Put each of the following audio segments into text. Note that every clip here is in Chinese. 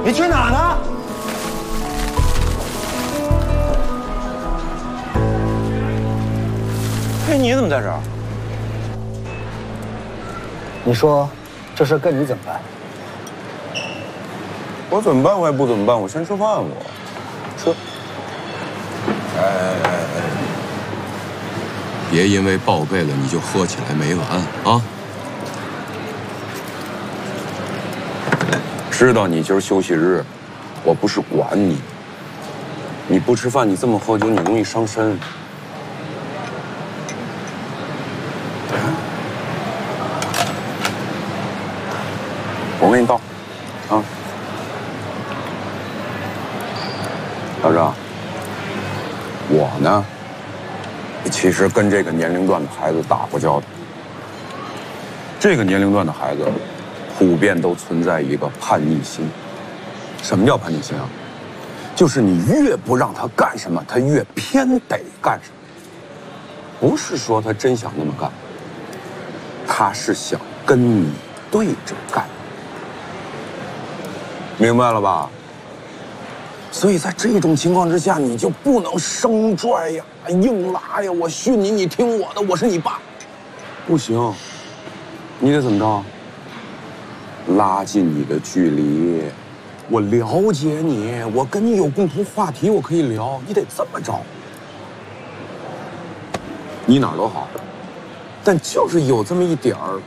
你去哪呢？哎，你怎么在这儿？ 你说，这事跟你怎么办？ 我怎么办？我也不怎么办，我先吃饭。我吃。哎， 别因为报备了你就喝起来没完啊！ 知道你今儿休息日，我不是管你。你不吃饭，你这么喝酒，你容易伤身。我给你倒，啊，老郑，我呢，其实跟这个年龄段的孩子打过交道。这个年龄段的孩子，普遍都存在一个叛逆心。什么叫叛逆心啊？就是你越不让他干什么，他越偏得干什么。不是说他真想那么干，他是想跟你对着干。明白了吧？所以在这种情况之下，你就不能生拽呀、硬拉呀。我训你，你听我的，我是你爸，不行。你得怎么着？拉近你的距离。我了解你，我跟你有共同话题，我可以聊。你得这么着。你哪儿都好，但就是有这么一点儿。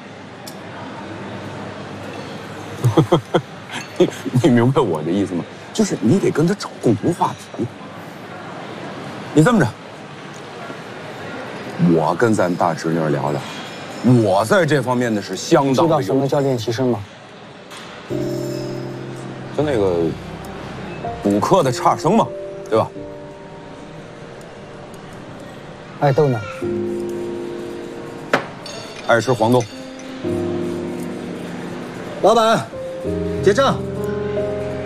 你明白我的意思吗？就是你得跟他找共同话题。你这么着，我跟咱大侄女聊聊，我在这方面呢是相当的。 知道什么叫练习生吗？ 就那个补课的差生嘛，对吧？ 爱豆呢？ 爱吃黄豆。 老板，结账。